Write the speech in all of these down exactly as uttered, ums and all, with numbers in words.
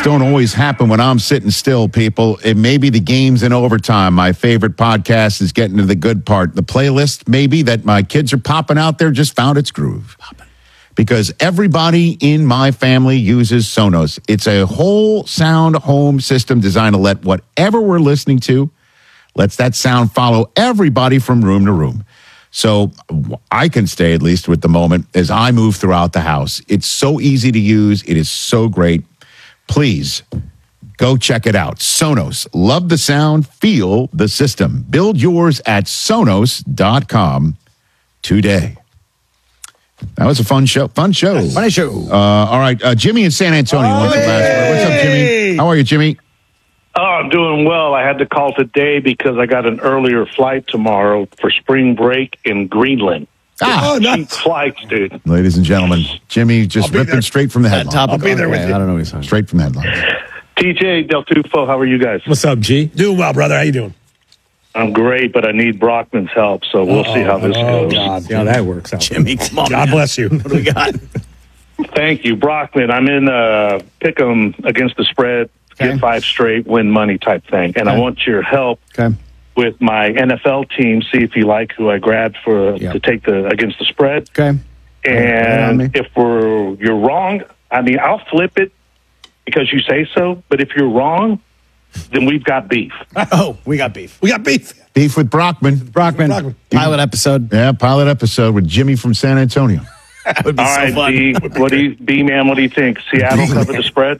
don't always happen when I'm sitting still, people. It may be the games in overtime. My favorite podcast is getting to the good part. The playlist, maybe, that my kids are popping out there just found its groove. Because everybody in my family uses Sonos. It's a whole sound home system designed to let whatever we're listening to, lets that sound follow everybody from room to room. So I can stay at least with the moment as I move throughout the house. It's so easy to use. It is so great. Please go check it out. Sonos. Love the sound. Feel the system. Build yours at sonos dot com today. That was a fun show. Fun show. Funny show. Uh, all right. Uh, Jimmy in San Antonio. Oh, wants the last word. What's up, Jimmy? How are you, Jimmy? Oh, I'm doing well. I had to call today because I got an earlier flight tomorrow for spring break in Greenland. Ah, oh, nice. Cheap flights, dude. Ladies and gentlemen, Jimmy just ripping there. straight from the headlines. I'll be there with you. I don't know what he's talking Straight from the headlines. T J Del Tufo, how are you guys? What's up, G? Doing well, brother. How you doing? I'm great, but I need Brockman's help, so we'll Uh-oh. see how this oh, goes. God. See how that works out. Jimmy, come on. God man. bless you. What do we got? Thank you, Brockman. I'm in uh, Pick'em against the spread, Okay. get five straight, win money type thing, and Okay. I want your help Okay. with my N F L team. See if you like who I grabbed for Yep. to take the against the spread. Okay. And Yeah, if we're you're wrong, I mean, I'll flip it because you say so. But if you're wrong, then we've got beef. Oh, we got beef. We got beef. Beef with Brockman. Brockman, Brockman. pilot episode. Yeah, pilot episode with Jimmy from San Antonio. That would be All so right, fun. B, what do you, B man? What do you think? Seattle cover the spread.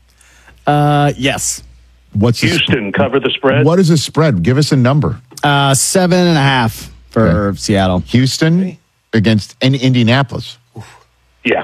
Uh, yes. What's the Houston cover the spread. What is a spread? Give us a number. Uh, seven and a half for Seattle. Houston against in Indianapolis. Yeah.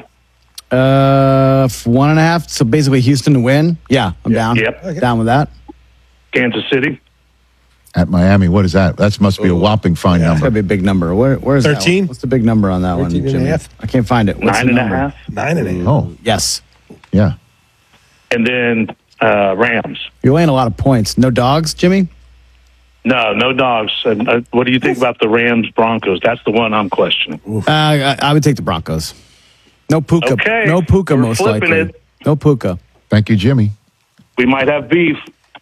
Uh, one and a half. So basically, Houston to win. Yeah, I'm down. Yep. Down with that. Kansas City. At Miami, what is that? That must be a whopping fine It's gotta number. be a big number. Where, where is that thirteen? one? What's the big number on that one, thirteen and a Jimmy? half. I can't find it. What's Nine the and a number? half. Nine and a half. Oh, Yes. yeah. And then uh, Rams. You're laying a lot of points. No dogs, Jimmy? No, no dogs. And, uh, what do you think about the Rams Broncos? That's the one I'm questioning. Uh, I, I would take the Broncos. No Puka. Okay. No Puka, We're most flipping likely. it. No Puka. Thank you, Jimmy. We might have beef.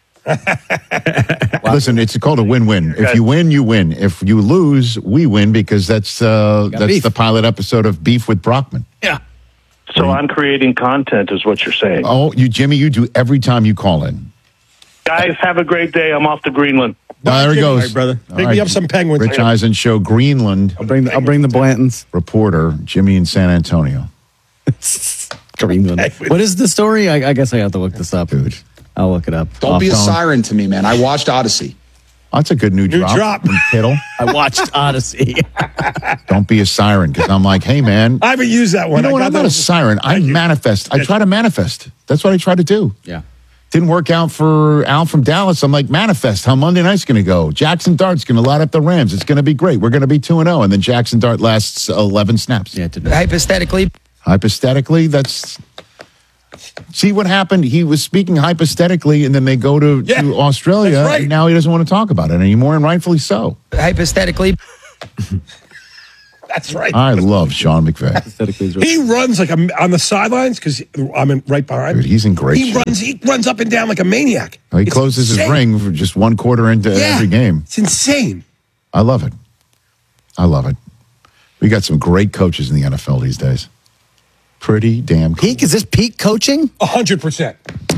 Listen, it's called a win-win. If Okay. you win, you win. If you lose, we win because that's uh, Got that's beef. the pilot episode of Beef with Brockman. Yeah. So I'm creating content, is what you're saying. Oh, you, Jimmy, you do every time you call in. Guys, have a great day. I'm off to Greenland. Ah, there he All goes, right, brother. All Pick right. me up some penguins. Rich Eisen Show, Greenland I'll bring the, I'll bring the Blantons. reporter, Jimmy in San Antonio. Greenland. What is the story? I, I guess I have to look this up. Dude. I'll look it up. Don't Off be a phone. siren to me, man. I watched Odyssey. That's a good new, New drop, drop. from Kittle. I watched Odyssey. Don't be a siren because I'm like, hey, man. I haven't used that You one. know I what? got I'm that not a one. siren. I Thank you. manifest. I try to manifest. That's what I try to do. yeah. Didn't work out for Al from Dallas. I'm like, manifest how Monday night's going to go. Jackson Dart's going to light up the Rams. It's going to be great. We're going to be two and oh. And then Jackson Dart lasts eleven snaps. Yeah, it did. Hypothetically, Hypothetically, that's... See what happened? He was speaking hypothetically, and then they go to, Yeah, to Australia, that's right. and now he doesn't want to talk about it anymore, and rightfully so. hypothetically, That's right. I love Sean McVay. He runs like a, on the sidelines because I'm in, right behind. Dude, he's in great He shape. runs. He runs up and down like a maniac. He It's closes his insane. ring for just one quarter into Yeah. every game. It's insane. I love it. I love it. We got some great coaches in the N F L these days. Pretty damn cool. Peak? Is this peak coaching? A hundred percent.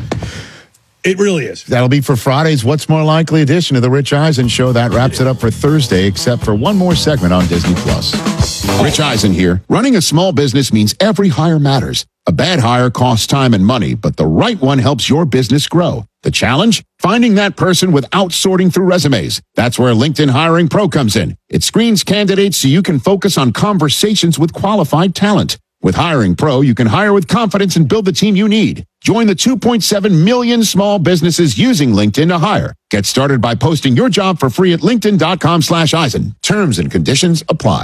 It really is. That'll be for Friday's What's More Likely edition of the Rich Eisen Show. That wraps it up for Thursday, except for one more segment on Disney Plus. Rich Eisen here. Running a small business means every hire matters. A bad hire costs time and money, but the right one helps your business grow. The challenge? Finding that person without sorting through resumes. That's where LinkedIn Hiring Pro comes in. It screens candidates so you can focus on conversations with qualified talent. With Hiring Pro, you can hire with confidence and build the team you need. Join the two point seven million small businesses using LinkedIn to hire. Get started by posting your job for free at linkedin.com slash Eisen. Terms and conditions apply.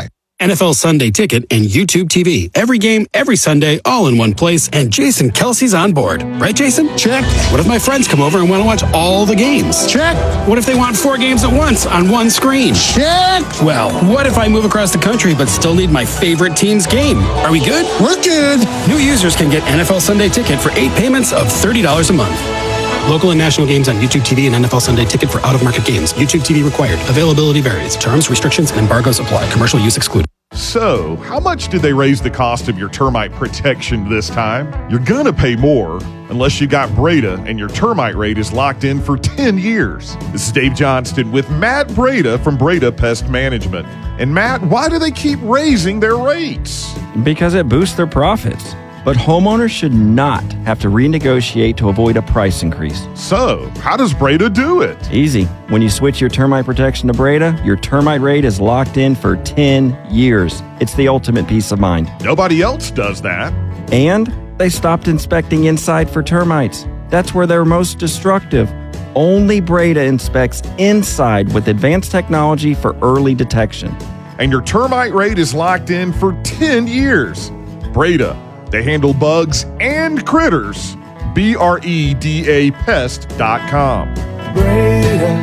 N F L Sunday Ticket, and YouTube T V. Every game, every Sunday, all in one place, and Jason Kelsey's on board. Right, Jason? Check. What if my friends come over and want to watch all the games? Check. What if they want four games at once on one screen? Check. Well, what if I move across the country but still need my favorite team's game? Are we good? We're good. New users can get N F L Sunday Ticket for eight payments of thirty dollars a month. Local and national games on YouTube T V and N F L Sunday Ticket for out-of-market games. YouTube T V required. Availability varies. Terms, restrictions, and embargoes apply. Commercial use excluded. So, how much did they raise the cost of your termite protection this time? You're gonna pay more unless you got Breda and your termite rate is locked in for ten years. This is Dave Johnston with Matt Breda from Breda Pest Management. And Matt, why do they keep raising their rates? Because it boosts their profits. But homeowners should not have to renegotiate to avoid a price increase. So, how does Breda do it? Easy. When you switch your termite protection to Breda, your termite rate is locked in for ten years. It's the ultimate peace of mind. Nobody else does that. And they stopped inspecting inside for termites. That's where they're most destructive. Only Breda inspects inside with advanced technology for early detection. And your termite rate is locked in for ten years. Breda. They handle bugs and critters. B R E D A pest dot com. Breda,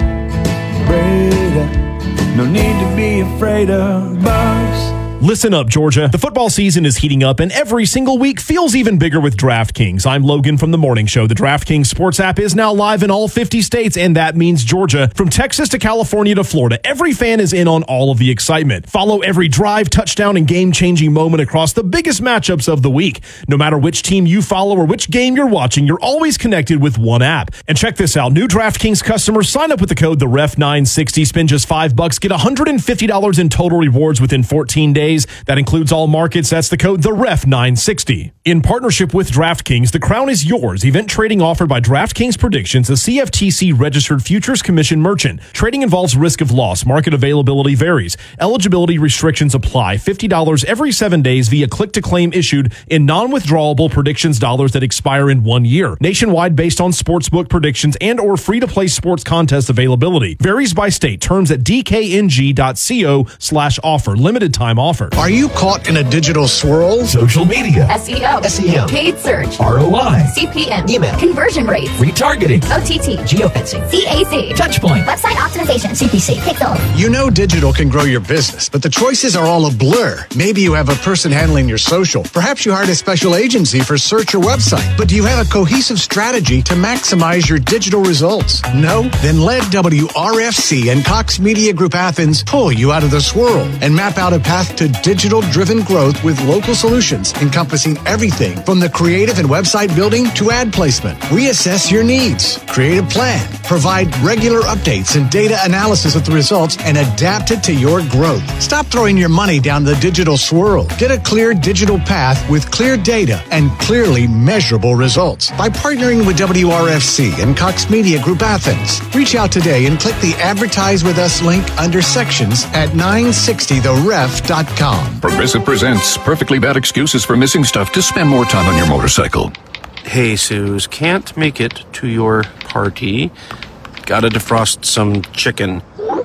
Breda, no need to be afraid of bugs. Listen up, Georgia. The football season is heating up, and every single week feels even bigger with DraftKings. I'm Logan from The Morning Show. The DraftKings Sports app is now live in all fifty states, and that means Georgia. From Texas to California to Florida, every fan is in on all of the excitement. Follow every drive, touchdown, and game-changing moment across the biggest matchups of the week. No matter which team you follow or which game you're watching, you're always connected with one app. And check this out. New DraftKings customers sign up with the code the ref nine sixty, spend just five bucks, get one hundred fifty dollars in total rewards within fourteen days. That includes all markets. That's the code the ref nine sixty. In partnership with DraftKings, the crown is yours. Event trading offered by DraftKings Predictions, a C F T C-registered futures commission merchant. Trading involves risk of loss. Market availability varies. Eligibility restrictions apply. fifty dollars every seven days via click-to-claim issued in non-withdrawable predictions dollars that expire in one year. Nationwide based on sportsbook predictions and or free-to-play sports contest availability. Varies by state. Terms at d k n g dot co slash offer. Limited time offer. Are you caught in a digital swirl? Social media, S E O, S E M, paid search, R O I, C P M, email, conversion rates, retargeting, O T T, geofencing, C A C, touchpoint, website optimization, C P C, pixel. You know digital can grow your business, but the choices are all a blur. Maybe you have a person handling your social. Perhaps you hired a special agency for search or website. But do you have a cohesive strategy to maximize your digital results? No? Then let W R F C and Cox Media Group Athens pull you out of the swirl and map out a path to digital-driven growth with local solutions encompassing everything from the creative and website building to ad placement. Reassess your needs, create a plan, provide regular updates and data analysis of the results, and adapt it to your growth. Stop throwing your money down the digital swirl. Get a clear digital path with clear data and clearly measurable results by partnering with W R F C and Cox Media Group Athens. Reach out today and click the Advertise with Us link under sections at nine sixty the ref dot com. Progressive presents perfectly bad excuses for missing stuff to spend more time on your motorcycle. Hey, Suze, can't make it to your party. Gotta defrost some chicken.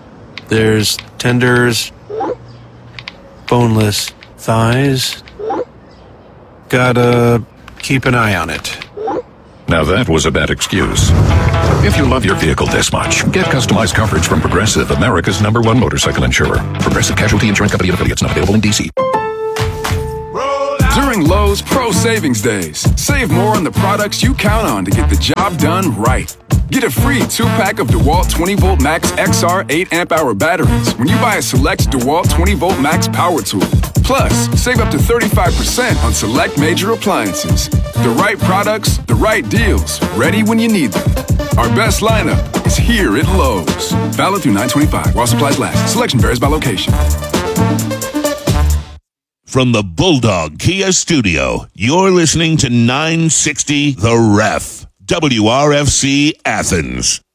There's tenders, boneless thighs. Gotta keep an eye on it. Now that was a bad excuse. If you love your vehicle this much, get customized coverage from Progressive, America's number one motorcycle insurer. Progressive Casualty Insurance Company and affiliates, not available in D C. During Lowe's Pro Savings Days, save more on the products you count on to get the job done right. Get a free two-pack of DeWalt twenty volt Max X R eight amp hour batteries when you buy a select DeWalt twenty volt Max power tool. Plus, save up to thirty-five percent on select major appliances. The right products, the right deals, ready when you need them. Our best lineup is here at Lowe's. Valid through nine twenty-five while supplies last. Selection varies by location. From the Bulldog Kia Studio, you're listening to nine sixty The Ref, W R F C Athens.